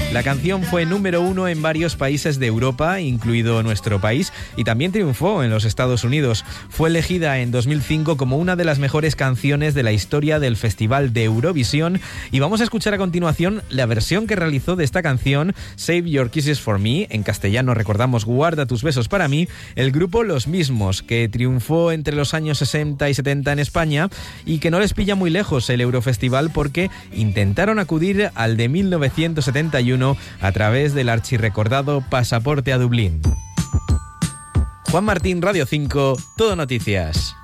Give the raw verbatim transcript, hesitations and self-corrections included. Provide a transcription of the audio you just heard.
La canción fue número uno en varios países de Europa, incluido nuestro país, y también triunfó en los Estados Unidos. Fue elegida en dos mil cinco como una de las mejores canciones de la historia del Festival de Eurovisión, y vamos a escuchar a continuación la versión que realizó de esta canción, Save Your Kisses for Me, en castellano recordamos Guarda tus besos para mí, el grupo Los Mismos, que triunfó entre los años sesenta y setenta en España y que no les pilla muy lejos el Eurofestival porque intentaron acudir al de mil novecientos setenta y uno a través del archirrecordado Pasaporte a Dublín. Juan Martín, Radio cinco, Todo Noticias.